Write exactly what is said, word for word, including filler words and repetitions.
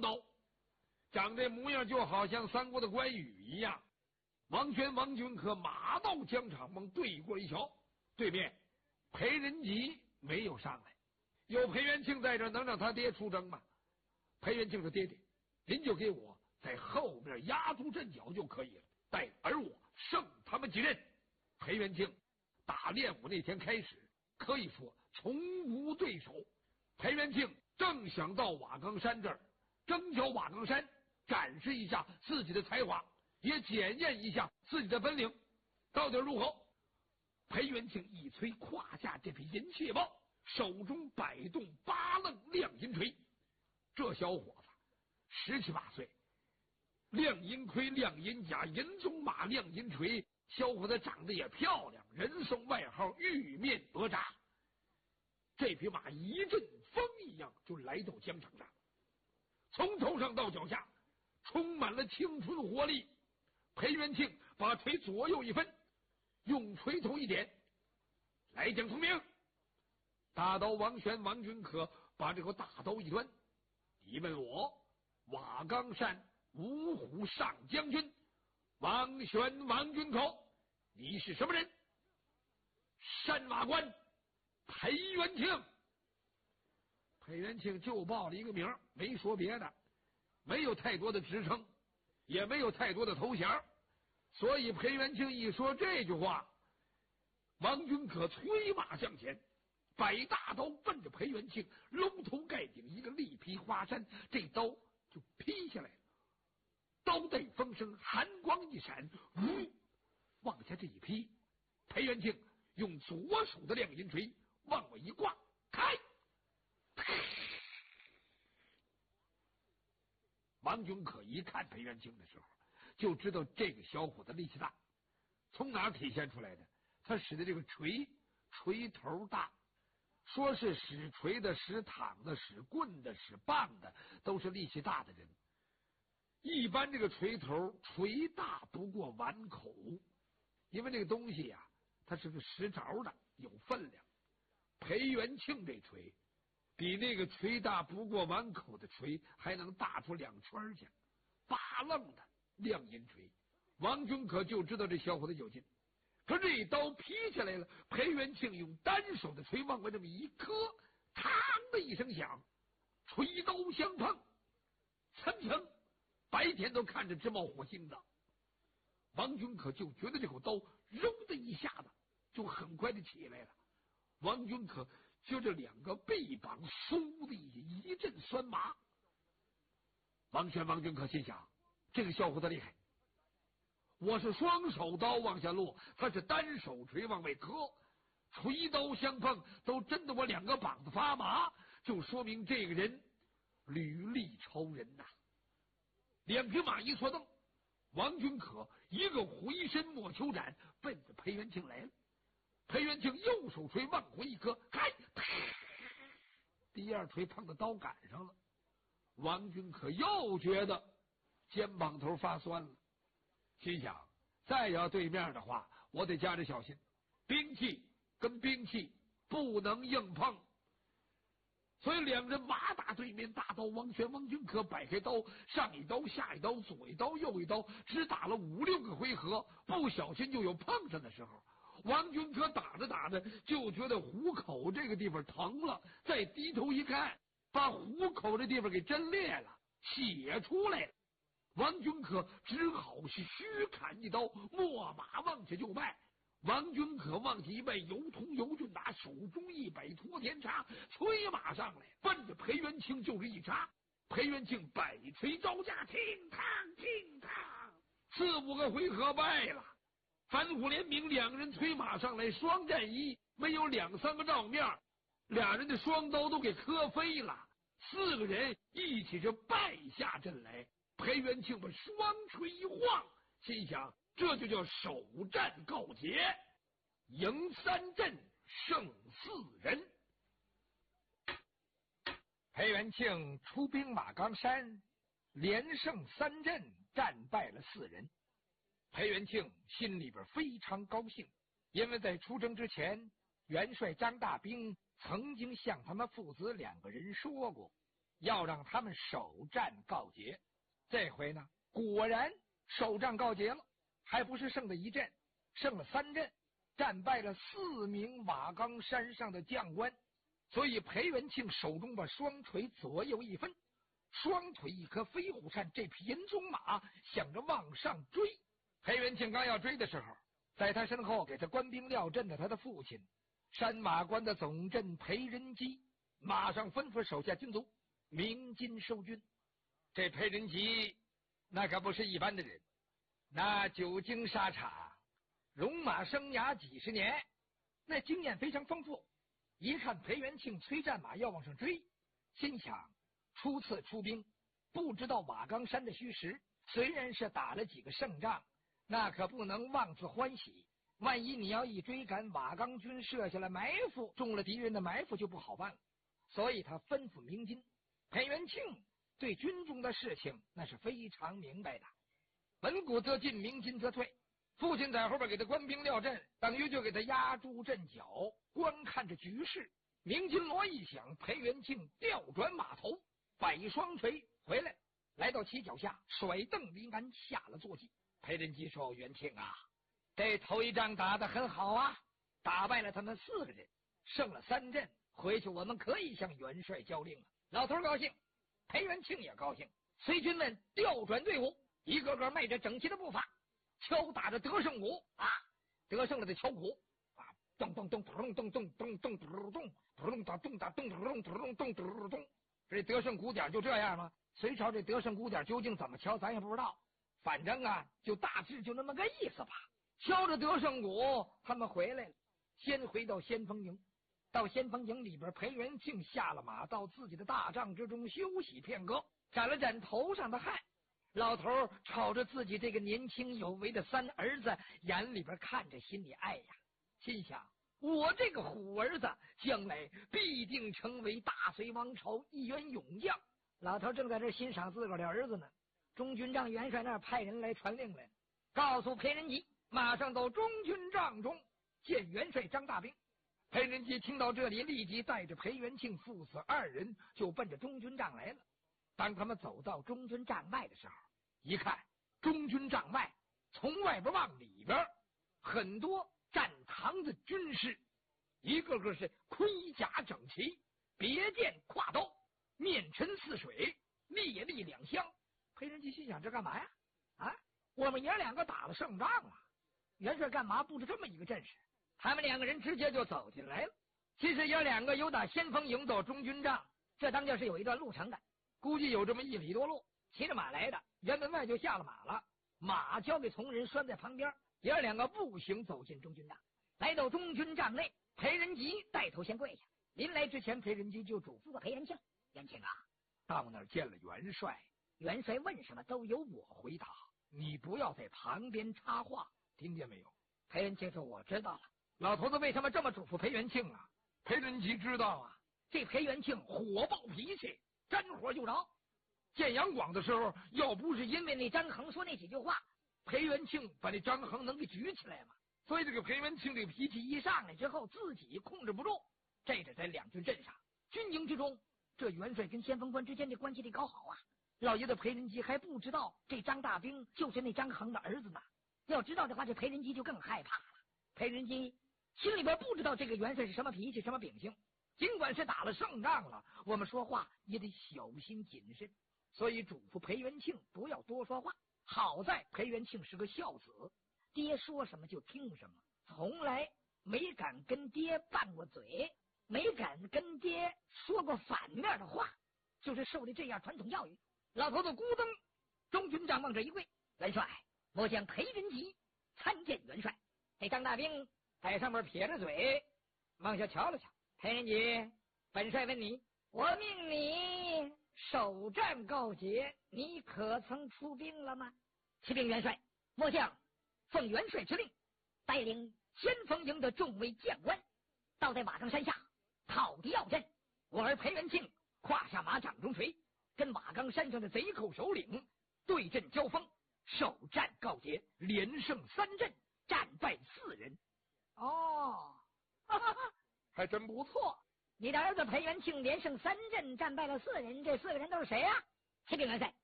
刀，长这模样就好像三国的关羽一样。王轩、王君可马到疆场往对过一瞧，对面裴仁吉没有上来，有裴元庆在这，能让他爹出征吗？裴元庆说：“爹爹，您就给我在后边压住阵脚就可以了，待而我胜他们几人。”裴元庆打练武那天开始，可以说从无对手。裴元庆正想到瓦岗山这儿征剿瓦岗山，展示一下自己的才华，也检验一下自己的本领到底如何。裴元庆一催胯下这匹银蟹豹，手中摆动八棱亮银锤。这小伙子十七八岁，亮银盔、亮银甲、银鬃马、亮银锤，小伙子长得也漂亮，人送外号玉面哪吒。这匹马一阵风一样就来到疆场上，从头上到脚下充满了青春活力。裴元庆把锤左右一分，用锤头一点，来将聪明。大刀王玄、王君可把这个大刀一端，你问我瓦岗山五虎上将军王玄、王君可，你是什么人？山瓦关裴元庆。裴元庆就报了一个名，没说别的，没有太多的职称，也没有太多的头衔，所以裴元庆一说这句话，王君可催马向前，摆大刀奔着裴元庆龙头盖顶一个力劈华山，这刀就劈下来了。刀带风声，寒光一闪，呜，往下这一劈，裴元庆用左手的亮银锤往我一挂，开！王君可一看裴元庆的时候，就知道这个小伙子力气大。从哪儿体现出来的？他使的这个锤，锤头大。说是使锤的、使躺的、使棍的、使棒的，都是力气大的人。一般这个锤头锤大不过碗口，因为这个东西呀、啊，它是个实着的，有分量。裴元庆这锤比那个锤大不过碗口的锤还能大出两圈去，八愣的亮银锤。王君可就知道这小伙子有劲，可这一刀劈下来了，裴元庆用单手的锤往过这么一磕，嘡的一声响，锤刀相碰，层层白天都看着直冒火星子。王君可就觉得这口刀扔的一下子就很快的起来了。王君可就这两个臂膀嗖的一阵酸麻。王轩、王君可心想，这个小伙子厉害，我是双手刀往下落，他是单手锤往外磕，锤刀相碰都震得我两个膀子发麻，就说明这个人履历超人呐、啊。两匹马一错蹬，王君可一个回身莫求斩，奔着裴元庆来了。裴元庆右手锤往回一磕，开，第二锤碰到刀杆上了。王君可又觉得肩膀头发酸了，心想再要对面的话，我得加着小心，兵器跟兵器不能硬碰。所以两人马打对面，大刀王玄、王君可摆开刀，上一刀下一刀，左一刀右一刀，只打了五六个回合，不小心就有碰上的时候。王君可打着打着就觉得虎口这个地方疼了，再低头一看，把虎口这地方给震裂了，血出来了。王君可只好是虚砍一刀，没马往下就迈。王君可往下一迈，尤通尤俊拿手中一摆托天叉，催马上来，奔着裴元庆就是一插。裴元庆百锤招架，听堂听堂，四五个回合败了。反虎联名，两人催马上来，双战一，没有两三个照面，俩人的双刀都给磕飞了。四个人一起就败下阵来。裴元庆把双锤一晃，心想这就叫首战告捷，赢三阵胜四人。 裴元庆出兵马岗山，连胜三阵，战败了四人。裴元庆心里边非常高兴，因为在出征之前，元帅张大兵曾经向他们父子两个人说过， 要让他们首战告捷。这回呢，果然首战告捷了，还不是胜的一阵，胜了三阵，战败了四名瓦岗山上的将官。所以裴元庆手中把双锤左右一分，双腿一颗飞虎扇，这匹银鬃马想着往上追。裴元庆刚要追的时候，在他身后给他官兵廖阵的他的父亲山马关的总镇裴仁基马上吩咐手下军卒鸣金收军。这裴仁基那可不是一般的人，那久经沙场，戎马生涯几十年，那经验非常丰富。一看裴元庆催战马要往上追，心想初次出兵，不知道瓦岗山的虚实，虽然是打了几个胜仗，那可不能妄自欢喜。万一你要一追赶，瓦岗军设下了埋伏，中了敌人的埋伏就不好办了。所以他吩咐鸣金。裴元庆对军中的事情那是非常明白的，文武则进，鸣金则退。父亲在后边给他官兵廖阵，等于就给他压住阵脚，观看着局势。鸣金锣一响，裴元庆调转马头，摆双锤回来，来到旗脚下，甩蹬离鞍，下了坐骑。裴仁基说：“元庆啊，这头一仗打得很好啊，打败了他们四个人，胜了三阵，回去我们可以向元帅交令了。”老头高兴，裴元庆也高兴。随军们调转队伍，一个个迈着整齐的步伐，敲打着得胜鼓啊，得胜了的敲鼓啊，咚咚咚咚咚咚咚咚咚咚咚咚哒咚哒咚咚咚咚咚咚咚。这得胜鼓点就这样吗？隋朝这得胜鼓点究竟怎么敲，咱也不知道。反正啊，就大致就那么个意思吧。敲着得胜鼓，他们回来了，先回到先锋营。到先锋营里边，裴元庆下了马，到自己的大帐之中休息片刻，沾了沾头上的汗。老头瞅着自己这个年轻有为的三儿子，眼里边看着，心里爱呀，心想我这个虎儿子将来必定成为大隋王朝一员勇将。老头正在这欣赏自个儿的儿子呢，中军帐元帅那儿派人来传令来，告诉裴仁基马上到中军帐中见元帅张大兵。裴仁基听到这里，立即带着裴元庆父子二人就奔着中军帐来了。当他们走到中军帐外的时候，一看中军帐外从外边往里边，很多站堂的军士，一个个是盔甲整齐，别剑挎刀，面沉似水，列立两厢。裴仁基心想，这干嘛呀？啊，我们爷两个打了胜仗了，元帅干嘛布置这么一个阵势？他们两个人直接就走进来了。其实爷两个由打先锋营到中军帐，这当然是有一段路程的，估计有这么一里多路。骑着马来的，辕门外就下了马了，马交给从人拴在旁边，爷两个步行走进中军帐。来到中军帐内，裴仁基带头先跪下。临来之前，裴仁基就嘱咐了裴元庆：“元庆啊，到那儿见了元帅，元帅问什么都由我回答，你不要在旁边插话，听见没有？”裴元庆说：“我知道了。”老头子为什么这么嘱咐裴元庆啊？裴仁基知道啊，这裴元庆火爆脾气，沾火就着。建阳广的时候，要不是因为那张衡说那几句话，裴元庆把那张衡能给举起来嘛。所以这个裴元庆这个脾气一上来之后，自己控制不住。这个在两军阵上，军营之中，这元帅跟先锋官之间的关系得搞好啊。老爷子裴仁基还不知道这张大兵就是那张衡的儿子呢。要知道的话，这裴仁基就更害怕了。裴仁基心里边不知道这个元帅是什么脾气什么秉性，尽管是打了胜仗了，我们说话也得小心谨慎，所以嘱咐裴元庆不要多说话。好在裴元庆是个孝子，爹说什么就听什么，从来没敢跟爹拌过嘴，没敢跟爹说过反面的话，就是受的这样传统教育。老头子咕噔，中军帐往这一跪：“元帅，我将裴仁基参见元帅。”这张大兵在上面撇着嘴，往下瞧了瞧。裴仁基，本帅问你，我命你首战告捷，你可曾出兵了吗？启禀元帅，末将奉元帅之令，带领先锋营的众位将官，到在瓦岗山下讨敌要阵。我儿裴元庆胯下马，掌中锤，跟瓦岗山上的贼寇首领对阵交锋，首战告捷，连胜三阵，战败四人。哦，哈哈哈，还真不错。 你的儿子裴元庆连胜三阵，战败了四人，这四个人都是谁呀、启禀元帅，